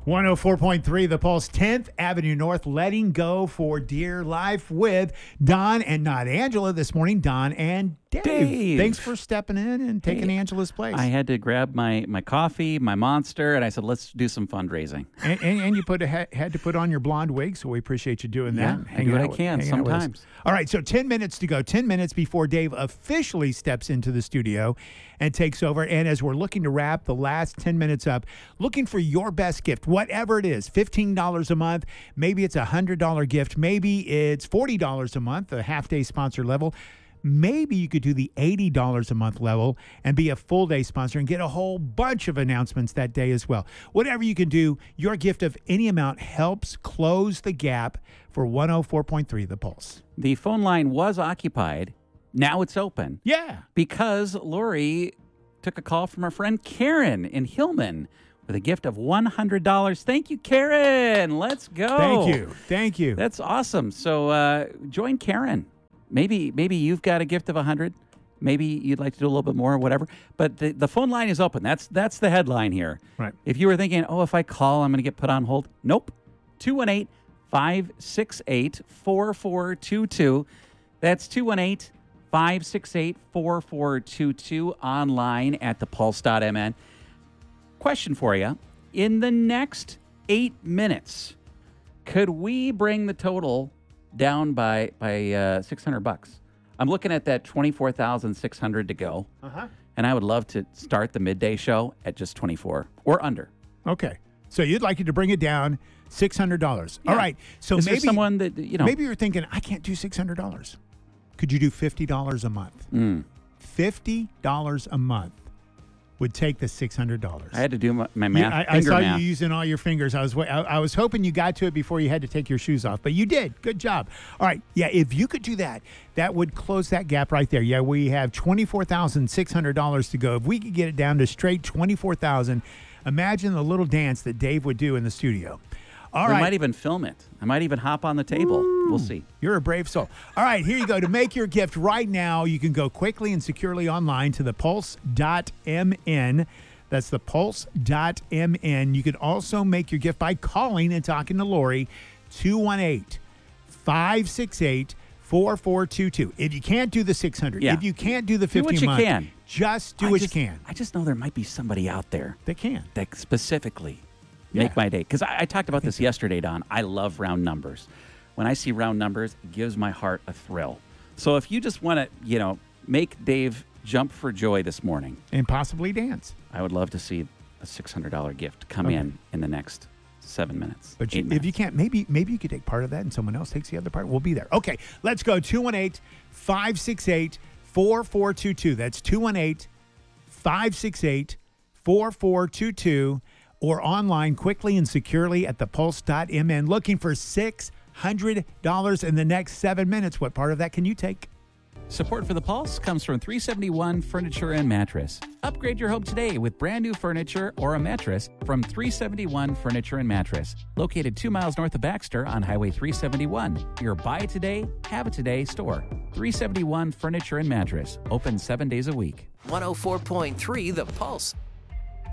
104.3 The Pulse, 10th Avenue North, letting go for dear life with Don and not Angela this morning, Don and Dave. Thanks for stepping in and taking Angela's place. I had to grab my coffee, my Monster, and I said, let's do some fundraising. And you had to put on your blonde wig, so we appreciate you doing that. I do what I can sometimes. All right, so 10 minutes to go. 10 minutes before Dave officially steps into the studio and takes over. And as we're looking to wrap the last 10 minutes up, looking for your best gift, whatever it is, $15 a month, maybe it's a $100 gift, maybe it's $40 a month, a half-day sponsor level. Maybe you could do the $80 a month level and be a full day sponsor and get a whole bunch of announcements that day as well. Whatever you can do, your gift of any amount helps close the gap for 104.3 The Pulse. The phone line was occupied. Now it's open. Yeah. Because Lori took a call from our friend Karen in Hillman with a gift of $100. Thank you, Karen. Let's go. Thank you. That's awesome. So join Karen. Maybe you've got a gift of 100. Maybe you'd like to do a little bit more or whatever. But the phone line is open. That's the headline here. Right. If you were thinking, if I call, I'm going to get put on hold. Nope. 218-568-4422. That's 218-568-4422 online at thepulse.mn. Question for you. In the next 8 minutes, could we bring the total down by $600? I'm looking at that 24,600 to go. And I would love to start the midday show at just 24 or under. Okay. So you'd like it to bring it down $600. Yeah. All right. So Is maybe there someone that, maybe you're thinking, I can't do $600. Could you do $50 a month? $50 a month would take the $600. I had to do my math. I saw you using all your fingers. I was hoping you got to it before you had to take your shoes off, but you did. Good job. All right. Yeah, if you could do that, that would close that gap right there. Yeah, we have $24,600 to go. If we could get it down to straight $24,000, imagine the little dance that Dave would do in the studio. All right. We might even film it. I might even hop on the table. We'll see. You're a brave soul. All right, here you go. To make your gift right now, you can go quickly and securely online to thepulse.mn. That's thepulse.mn. You can also make your gift by calling and talking to Lori, 218-568-4422. If you can't do the $600, if you can't do the 50 do what you month, can. Just do what you can. I just know there might be somebody out there that can. That specifically make my day. Because I talked about this yesterday, Don. I love round numbers. When I see round numbers, it gives my heart a thrill. So if you just want to, make Dave jump for joy this morning. And possibly dance. I would love to see a $600 gift come in the next 7 minutes. But if you can't, maybe you could take part of that and someone else takes the other part. We'll be there. Okay, let's go. 218-568-4422. That's 218-568-4422. Or online quickly and securely at thepulse.mn. Looking for $600 in the next 7 minutes. What part of that can you take? Support for The Pulse comes from 371 Furniture and Mattress. Upgrade your home today with brand new furniture or a mattress from 371 Furniture and Mattress. Located 2 miles north of Baxter on Highway 371. Your buy it today, have it today store. 371 Furniture and Mattress. Open 7 days a week. 104.3 The Pulse.